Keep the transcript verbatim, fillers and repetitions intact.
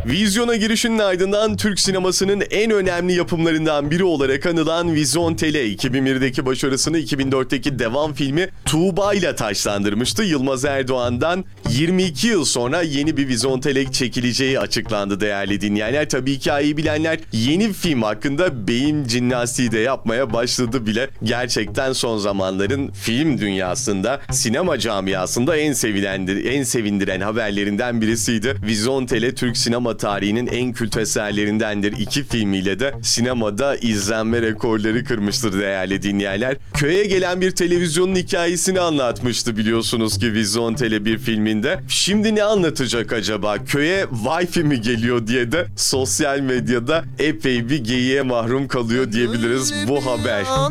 Vizyona girişinin ardından Türk sinemasının en önemli yapımlarından biri olarak anılan Vizontele, iki bin birdeki başarısını iki bin dörtteki devam filmi Tuğba ile taçlandırmıştı. Yılmaz Erdoğan'dan yirmi iki yıl sonra yeni bir Vizontele çekileceği açıklandı değerli dinleyenler. Tabii hikayeyi bilenler yeni film hakkında beyin jimnastiği de yapmaya başladı bile. Gerçekten son zamanların film dünyasında, sinema camiasında en sevilendir, en sevindiren haberlerinden birisiydi. Vizontele Türk sinema tarihinin en kült eserlerindendir. İki filmiyle de sinemada izlenme rekorları kırmıştır değerli dinleyenler. Köye gelen bir televizyonun hikayesini anlatmıştı biliyorsunuz ki Vizontele bir filminde. Şimdi ne anlatacak acaba? Köye Wi-Fi mi geliyor diye de sosyal medyada epey bir geyiğe mahrum kalıyor diyebiliriz bu haber.